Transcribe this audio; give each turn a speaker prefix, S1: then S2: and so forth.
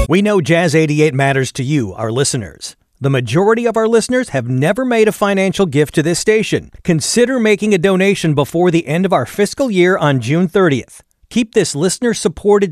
S1: We know Jazz 88 matters to you, our listeners. The majority of our listeners have never made a financial gift to this station. Consider making a donation before the end of our fiscal year on June 30th. Keep this listener-supported